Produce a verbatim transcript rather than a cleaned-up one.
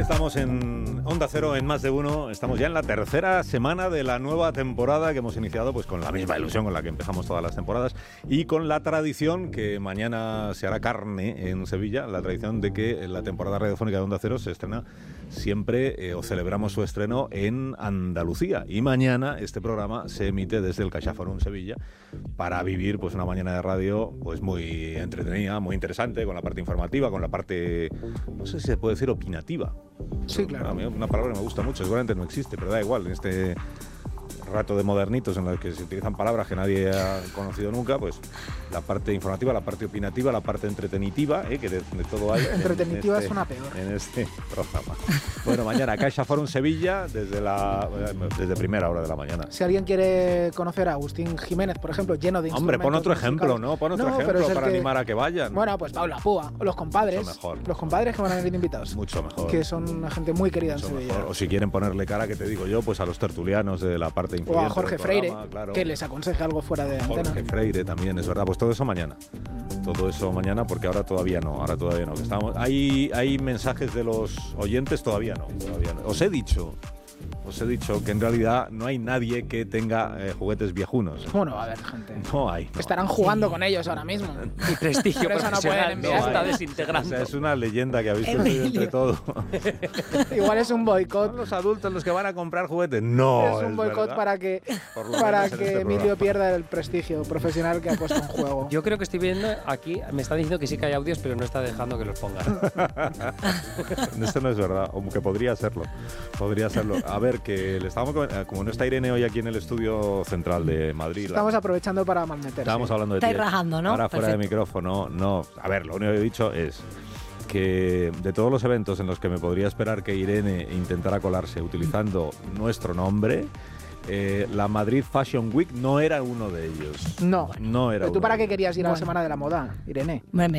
estamos en Onda Cero, en Más de Uno. Estamos ya en la tercera semana de la nueva temporada que hemos iniciado pues con la misma ilusión con la que empezamos todas las temporadas y con la tradición que mañana se hará carne en Sevilla, la tradición de que la temporada radiofónica de Onda Cero se estrena siempre eh, o celebramos su estreno en Andalucía. Y mañana este programa se emite desde el CaixaForum Sevilla para vivir pues una mañana de radio pues muy entretenida, muy interesante, con la parte informativa, con la parte, no sé si se puede decir opinativa. Sí, claro. A mí una palabra que me gusta mucho, seguramente no existe, pero da igual, en este rato de modernitos en los que se utilizan palabras que nadie ha conocido nunca, pues la parte informativa, la parte opinativa, la parte entretenitiva, ¿eh? que de, de todo hay. Entretenitiva en este, suena peor. En este programa. Bueno, mañana CaixaForum Sevilla desde la desde primera hora de la mañana. Si alguien quiere conocer a Agustín Jiménez, por ejemplo, lleno de Hombre, pon otro musicales. ejemplo, ¿no? Pon otro No, ejemplo para que, animar a que vayan. Bueno, pues Paula Púa, o los compadres. Mucho mejor. Los compadres que van a venir invitados. Mucho mejor. Que son una gente muy querida Mucho en Sevilla. mejor. O si quieren ponerle cara, que te digo yo, pues a los tertulianos de la parte influyente. O a Jorge del programa, Freire, claro. que les aconseje algo fuera de antena. Jorge Freire también, es verdad. Pues todo eso mañana. Todo eso mañana, porque ahora todavía no. Ahora todavía no. Que estamos, hay, hay mensajes de los oyentes, todavía no, todavía no. Os he dicho. Os he dicho que en realidad no hay nadie que tenga eh, juguetes viejunos. ¿Cómo no va a haber gente? No hay. No. Estarán jugando sí. con ellos ahora mismo. Y prestigio Por eso no pueden enviar. se está hay. desintegrando. O sea, es una leyenda que habéis perdido entre todo. Igual es un boicot. ¿Son los adultos los que van a comprar juguetes? No. Es un boicot verdad. para que, Por lo para menos en que este Emilio programa. pierda el prestigio profesional que ha puesto en juego. Yo creo que estoy viendo aquí, me está diciendo que sí que hay audios, pero no está dejando que los pongan. Esto no es verdad, aunque podría serlo. Podría serlo. A ver, que le estábamos como no está Irene hoy aquí en el estudio central de Madrid. Estamos la, aprovechando para malmeter. Estábamos sí. hablando de Estáis ti. rajando, ¿no? Ahora fuera de Perfecto. micrófono, no. A ver, lo único que he dicho es que de todos los eventos en los que me podría esperar que Irene intentara colarse utilizando nuestro nombre, eh, la Madrid Fashion Week no era uno de ellos. No. No era ¿Pero tú uno para de qué ellos. querías ir a la Bueno. Semana de la Moda, Irene? Me, me